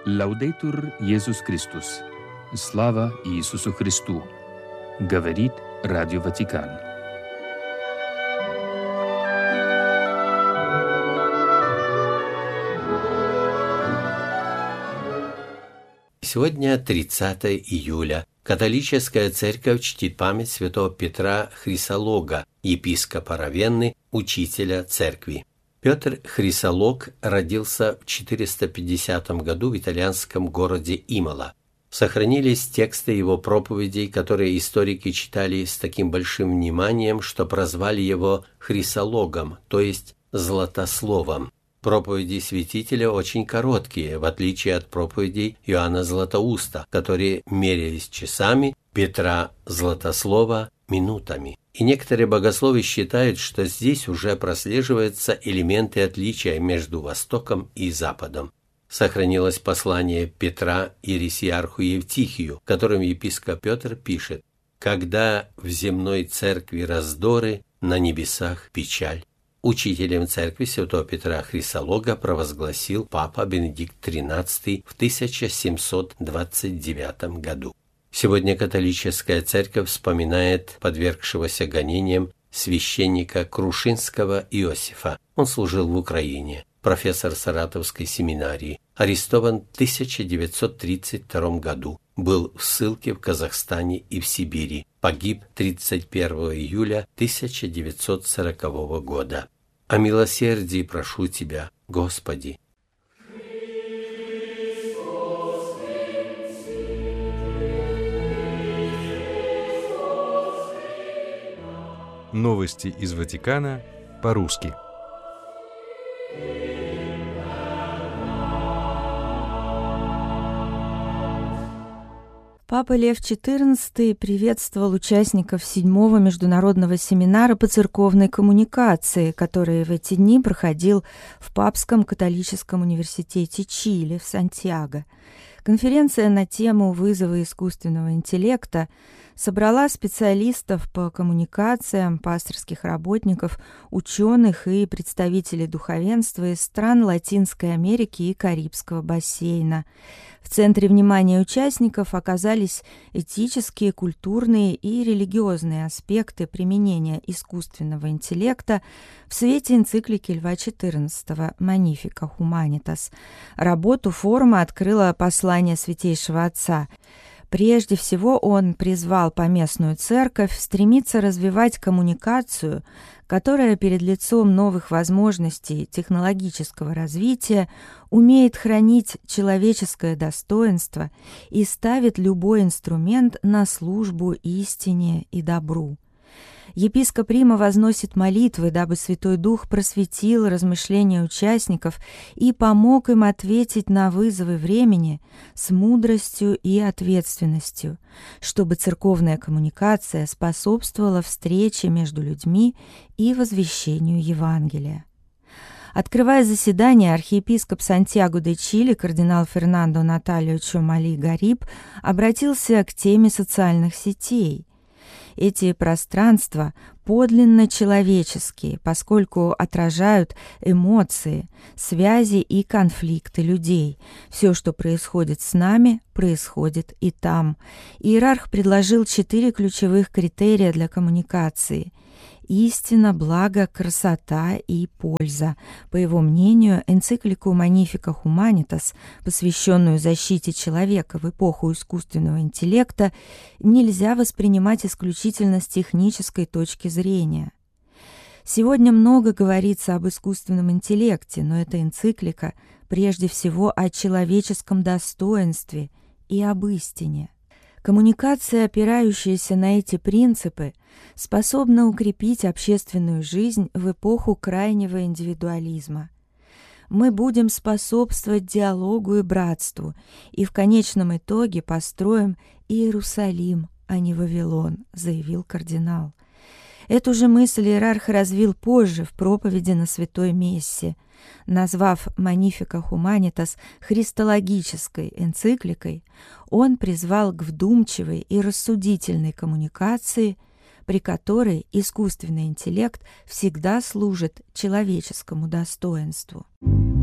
Лаудейтур Иисус Христос. Слава Иисусу Христу. Говорит Радио Ватикан. Сегодня 30 июля. Католическая церковь чтит память святого Петра Хрисолога, епископа Равенны, учителя церкви. Петр Хрисолог родился в 450 году в итальянском городе Имола. Сохранились тексты его проповедей, которые историки читали с таким большим вниманием, что прозвали его Хрисологом, то есть Златословом. Проповеди святителя очень короткие, в отличие от проповедей Иоанна Златоуста, которые мерялись часами, Петра Златослова – минутами. И некоторые богословы считают, что здесь уже прослеживаются элементы отличия между Востоком и Западом. Сохранилось послание Петра ересиарху Евтихию, которым епископ Петр пишет: «Когда в земной церкви раздоры, на небесах печаль». Учителем церкви святого Петра Хрисолога провозгласил папа Бенедикт XIII в 1729 году. Сегодня католическая церковь вспоминает подвергшегося гонениям священника Крушинского Иосифа. Он служил в Украине, профессор Саратовской семинарии, арестован в 1932 году, был в ссылке в Казахстане и в Сибири, погиб 31 июля 1940 года. О милосердии прошу Тебя, Господи. Новости из Ватикана по-русски. Папа Лев XIV приветствовал участников 7-го международного семинара по церковной коммуникации, который в эти дни проходил в Папском католическом университете Чили в Сантьяго. Конференция на тему «Вызовы искусственного интеллекта» собрала специалистов по коммуникациям, пасторских работников, ученых и представителей духовенства из стран Латинской Америки и Карибского бассейна. В центре внимания участников оказались этические, культурные и религиозные аспекты применения искусственного интеллекта в свете энциклики Льва XIV «Magnificat Humanitas». Работу форума открыло послание Святейшего Отца. Прежде всего, он призвал поместную церковь стремиться развивать коммуникацию, которая перед лицом новых возможностей технологического развития умеет хранить человеческое достоинство и ставит любой инструмент на службу истине и добру. Епископ Рима возносит молитвы, дабы Святой Дух просветил размышления участников и помог им ответить на вызовы времени с мудростью и ответственностью, чтобы церковная коммуникация способствовала встрече между людьми и возвещению Евангелия. Открывая заседание, архиепископ Сантьяго де Чили, кардинал Фернандо Наталио Чомали Гариб, обратился к теме социальных сетей. Эти пространства подлинно человеческие, поскольку отражают эмоции, связи и конфликты людей. Все, что происходит с нами, происходит и там. Иерарх предложил 4 ключевых критерия для коммуникации: истина, благо, красота и польза. По его мнению, энциклику Magnificat Humanitas, посвященную защите человека в эпоху искусственного интеллекта, нельзя воспринимать исключительно с технической точки зрения. Сегодня много говорится об искусственном интеллекте, но эта энциклика прежде всего о человеческом достоинстве и об истине. Коммуникация, опирающаяся на эти принципы, способна укрепить общественную жизнь в эпоху крайнего индивидуализма. Мы будем способствовать диалогу и братству, и в конечном итоге построим Иерусалим, а не Вавилон, заявил кардинал. Эту же мысль иерарх развил позже в проповеди на Святой Мессе, назвав Magnificat Humanitas христологической энцикликой. Он призвал к вдумчивой и рассудительной коммуникации, при которой искусственный интеллект всегда служит человеческому достоинству.